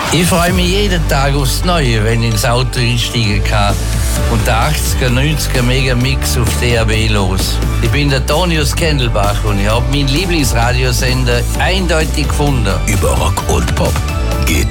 Ich freue mich jeden Tag aufs Neue, wenn ich ins Auto einsteigen kann und der 80er, 90er Megamix auf DAB los. Ich bin der Tonius Kendelbach und ich habe meinen Lieblingsradiosender eindeutig gefunden. Über Rock und Pop.